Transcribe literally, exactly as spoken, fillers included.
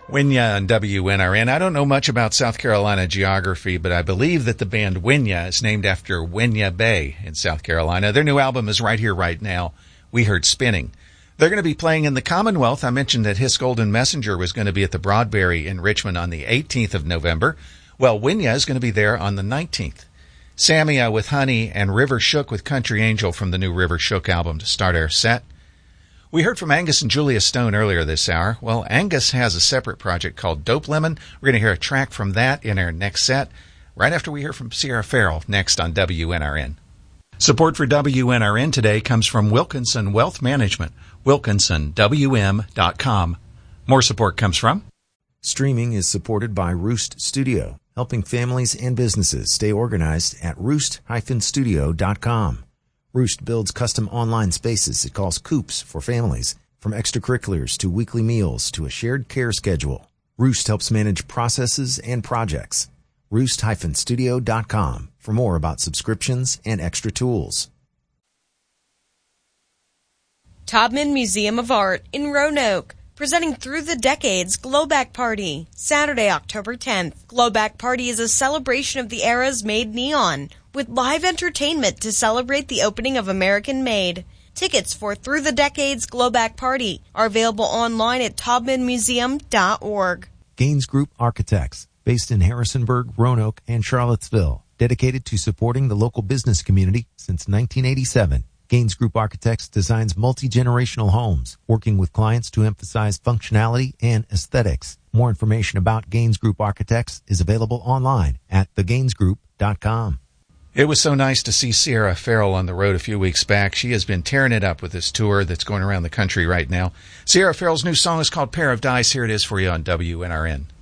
Winya on W N R N. I don't know much about South Carolina geography, but I believe that the band Winya is named after Winya Bay in South Carolina. Their new album is right here, right now. We heard Spinning. They're going to be playing in the Commonwealth. I mentioned that His Golden Messenger was going to be at the Broadberry in Richmond on the eighteenth of November. Well, Winya is going to be there on the nineteenth. Samia with Honey and River Shook with Country Angel from the new River Shook album to start our set. We heard from Angus and Julia Stone earlier this hour. Well, Angus has a separate project called Dope Lemon. We're going to hear a track from that in our next set, right after we hear from Sierra Farrell next on W N R N. Support for W N R N today comes from Wilkinson Wealth Management, wilkinson w m dot com. More support comes from... Streaming is supported by Roost Studio, helping families and businesses stay organized at roost dash studio dot com. Roost builds custom online spaces it calls coops for families, from extracurriculars to weekly meals to a shared care schedule. Roost helps manage processes and projects. roost dash studio dot com for more about subscriptions and extra tools. Taubman Museum of Art in Roanoke, presenting Through the Decades Glowback Party, Saturday, October tenth. Glowback Party is a celebration of the eras made neon, with live entertainment to celebrate the opening of American Made. Tickets for Through the Decades Glowback Party are available online at taubman museum dot org. Gaines Group Architects, based in Harrisonburg, Roanoke, and Charlottesville, dedicated to supporting the local business community since nineteen eighty-seven. Gaines Group Architects designs multi-generational homes, working with clients to emphasize functionality and aesthetics. More information about Gaines Group Architects is available online at the gaines group dot com. It was so nice to see Sierra Farrell on the road a few weeks back. She has been tearing it up with this tour that's going around the country right now. Sierra Farrell's new song is called Pair of Dice. Here it is for you on W N R N.